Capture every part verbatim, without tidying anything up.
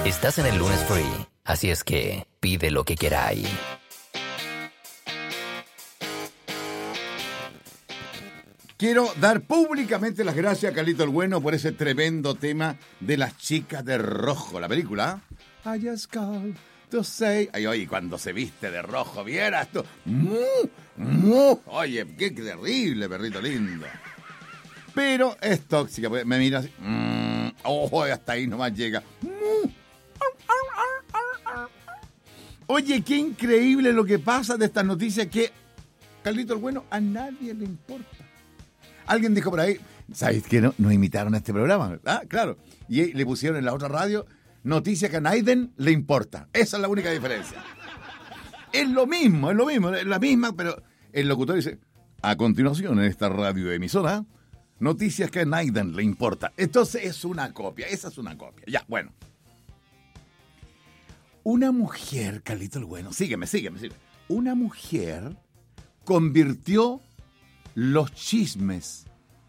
Estás en el lunes free, así es que pide lo que queráis. Quiero dar públicamente las gracias a Carlito el Bueno por ese tremendo tema de Las Chicas de Rojo, la película. I just called to say... Ay, oye, cuando se viste de rojo, vieras tú. ¡Mu! ¡Mu! Oye, qué terrible, perrito lindo. Pero es tóxica, porque me mira así. Mm, oh, hasta ahí nomás llega. Mm. Oye, qué increíble lo que pasa de estas noticias que Carlito el Bueno a nadie le importa. Alguien dijo por ahí, ¿sabes qué? No, nos imitaron a este programa, ¿verdad? Claro. Y le pusieron en la otra radio noticias que a nadie le importa. Esa es la única diferencia. Es lo mismo, es lo mismo, es la misma, pero el locutor dice, a continuación en esta radioemisora, noticias que a nadie le importa. Entonces es una copia, esa es una copia. Ya, bueno. Una mujer, Carlito el Bueno, sígueme, sígueme, sígueme. Una mujer convirtió los chismes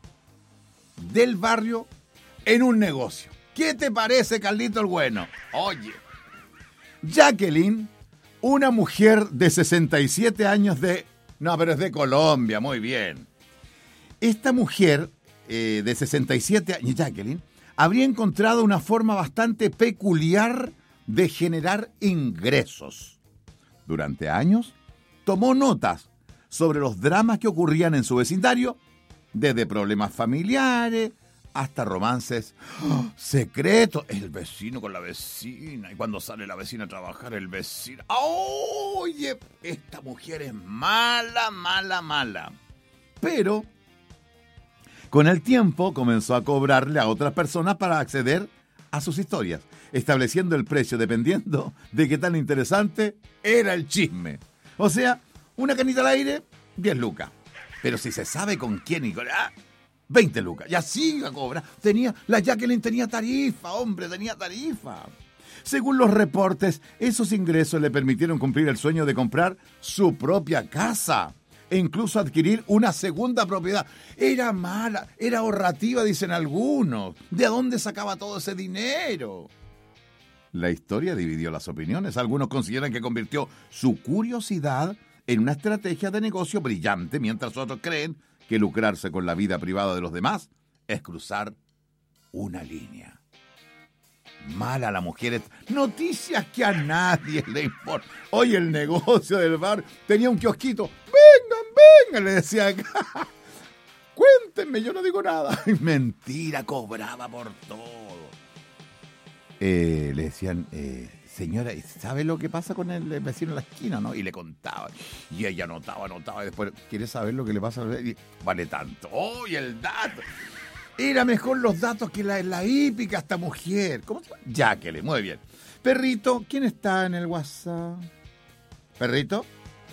del barrio en un negocio. ¿Qué te parece, Carlito el Bueno? Oye, Jacqueline, una mujer de sesenta y siete años de... No, pero es de Colombia, muy bien. Esta mujer eh, de sesenta y siete años, Jacqueline, habría encontrado una forma bastante peculiar de generar ingresos. Durante años, tomó notas sobre los dramas que ocurrían en su vecindario, desde problemas familiares hasta romances ¡oh! secretos. El vecino con la vecina, y cuando sale la vecina a trabajar, el vecino... ¡Oh! Oye, esta mujer es mala, mala, mala. Pero, con el tiempo, comenzó a cobrarle a otras personas para acceder a sus historias, estableciendo el precio dependiendo de qué tan interesante era el chisme. O sea, una canita al aire, diez lucas. Pero si se sabe con quién y con... ¡ah! veinte lucas. Y así la cobra. Tenía, la Jacqueline tenía tarifa, hombre, tenía tarifa. Según los reportes, esos ingresos le permitieron cumplir el sueño de comprar su propia casa e incluso adquirir una segunda propiedad. Era mala, era ahorrativa, dicen algunos. ¿De dónde sacaba todo ese dinero? La historia dividió las opiniones. Algunos consideran que convirtió su curiosidad en una estrategia de negocio brillante, mientras otros creen que lucrarse con la vida privada de los demás es cruzar una línea. Mala la mujer. Noticias que a nadie le importa. Hoy el negocio del bar tenía un kiosquito. Vengan, vengan, le decía acá. Cuéntenme, yo no digo nada. Mentira, cobraba por todo. Eh, le decían, eh, señora, ¿sabe lo que pasa con el vecino en la esquina, no? Y le contaba. Y ella anotaba, anotaba. Y después, ¿quiere saber lo que le pasa? Y vale tanto. ¡Oh, y el dato! Era mejor los datos que la, la hípica esta mujer. ¿Cómo se llama? Jacqueline, muy bien. Perrito, ¿quién está en el WhatsApp? ¿Perrito?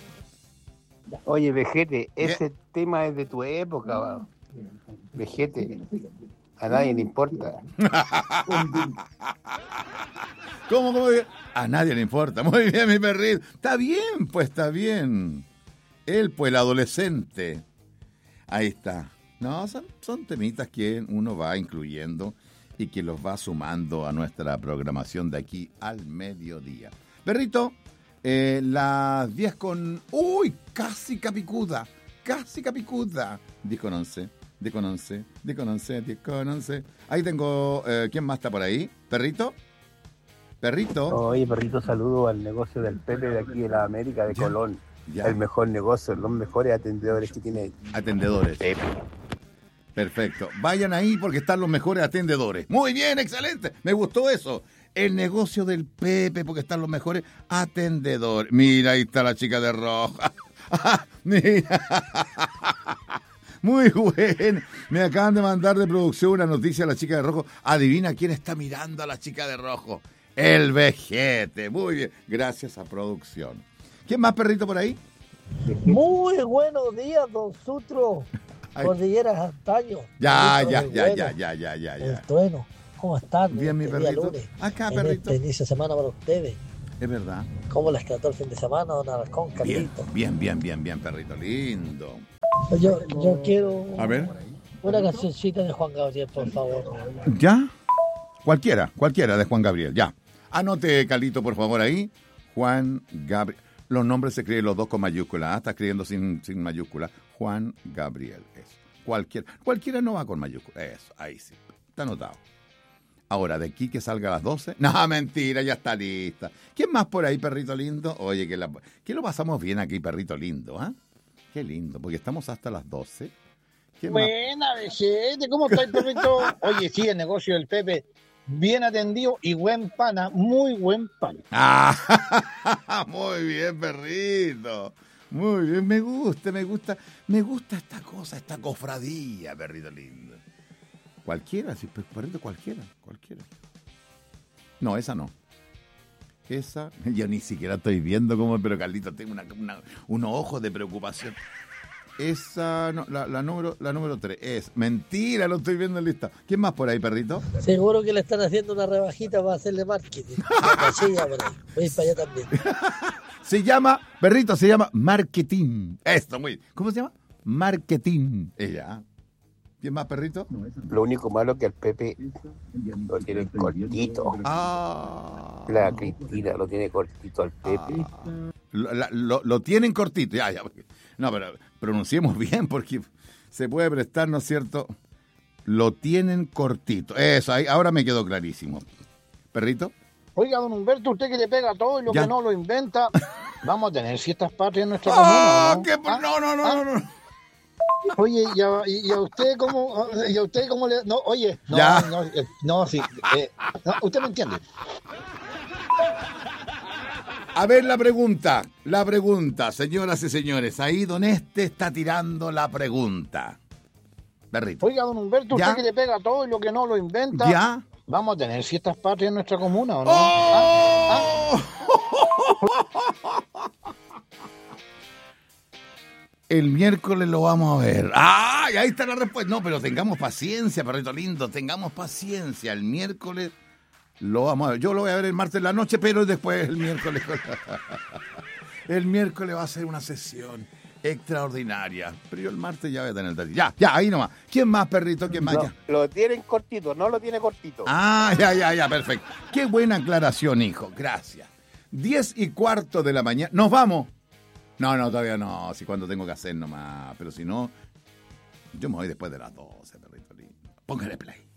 Oye, Vejete, ese ¿Qué? tema es de tu época, va. Vejete, a nadie le importa. ¿Cómo, cómo? A nadie le importa. Muy bien, mi perrito. Está bien, pues está bien. Él, pues, el adolescente. Ahí está. No, son, son temitas que uno va incluyendo y que los va sumando a nuestra programación de aquí al mediodía. Perrito, eh, las diez con... ¡Uy! Casi capicuda. Casi capicuda. diez con once. diez con once. diez con once. diez con once. Ahí tengo... Eh, ¿quién más está por ahí? ¿Perrito? ¿Perrito? Oye, perrito, saludo al negocio del Pepe de aquí de la América, de ya, Colón. Ya. El mejor negocio, los mejores atendedores que tiene. Atendedores. Pepe. Perfecto. Vayan ahí porque están los mejores atendedores. Muy bien, excelente. Me gustó eso. El negocio del Pepe porque están los mejores atendedores. Mira, ahí está la chica de rojo. Mira. Muy bueno. Me acaban de mandar de producción una noticia a la chica de rojo. Adivina quién está mirando a la chica de rojo. El Vejete. Muy bien. Gracias a producción. ¿Quién más, perrito, por ahí? Muy buenos días, don Sutro. Cordilleras Antaño. Ya, ya, ya, ya, ya, ya, ya, ya. El trueno. ¿Cómo están? Bien, mi este día perrito. lunes, Acá, en perrito. este inicio de semana para ustedes. Es verdad. ¿Cómo les trató el fin de semana, don Alarcón, Bien, Carlito? bien, bien, bien, bien, perrito lindo. Yo, yo quiero A ver. una cancioncita de Juan Gabriel, por favor. ¿Ya? Cualquiera, cualquiera de Juan Gabriel, ya. Anote, Calito, por favor, ahí. Juan Gabriel. Los nombres se escriben los dos con mayúscula. ¿Ah? Está escribiendo sin, sin mayúscula. Juan Gabriel. Eso. Cualquiera. Cualquiera no va con mayúscula. Eso, ahí sí. Está anotado. Ahora, de aquí que salga a las doce. No, mentira, ya está lista. ¿Quién más por ahí, perrito lindo? Oye, que, la, que lo pasamos bien aquí, perrito lindo, ¿ah? ¿eh? Qué lindo, porque estamos hasta las doce. Buena, vejete, ¿cómo estáis, perrito? Oye, sí, el negocio del Pepe, bien atendido y buen pana, muy buen pana. Ah, muy bien, perrito. Muy bien, me gusta, me gusta, me gusta esta cosa, esta cofradía, perrito lindo. Cualquiera, sí, perrito, cualquiera, cualquiera. No, esa no. Esa, yo ni siquiera estoy viendo cómo, pero Carlito, tengo una, una, unos ojos de preocupación. Esa, no, la, la número la número tres es, mentira, lo estoy viendo en lista. ¿Quién más por ahí, perrito? Seguro que le están haciendo una rebajita para hacerle marketing. Cachilla por ahí. Voy para allá también. Se llama, perrito, se llama marketing. Esto, muy, ¿cómo se llama? Marketing. Ella. ¿Quién más, perrito? Lo único malo es que el Pepe lo tiene cortito. Ah. La Cristina lo tiene cortito al Pepe. Ah. Lo, la, lo, lo tienen cortito. Ya, ya. No, pero pronunciemos bien porque se puede prestar, ¿no es cierto? Lo tienen cortito. Eso, ahí, ahora me quedó clarísimo. ¿Perrito? Oiga, don Humberto, usted que le pega todo y lo ¿Ya? que no lo inventa, vamos a tener fiestas patrias en nuestra ¡Ah! comuna, ¿no? ¿Qué? ¿Ah? No, no, no, ¿Ah? no, no. Oye, ¿y a, y a usted cómo, y a usted cómo le, no, oye, no, Ya. no, eh, no, sí, eh, no, usted me entiende. A ver la pregunta, la pregunta, señoras y señores. Ahí don Este está tirando la pregunta. Perrito. Oiga, don Humberto, ¿Ya? usted que le pega todo y lo que no lo inventa, ¿Ya? vamos a tener fiestas patrias en nuestra comuna, ¿o no? ¡Oh! El miércoles lo vamos a ver. ¡Ah! Y ahí está la respuesta. No, pero tengamos paciencia, perrito lindo. Tengamos paciencia. El miércoles lo vamos a ver. Yo lo voy a ver el martes en la noche, pero después el miércoles. El miércoles va a ser una sesión extraordinaria. Pero yo el martes ya voy a tener el detalle. Ya, ya, ahí nomás. ¿Quién más, perrito? ¿Quién más? No, Ya. lo tienen cortito, no lo tiene cortito. Ah, ya, ya, ya, perfecto. Qué buena aclaración, hijo. Gracias. Diez y cuarto de la mañana. ¿Nos vamos? No, no, todavía no. Si cuando tengo que hacer nomás. Pero si no, yo me voy después de las doce, perrito lindo. Póngale play.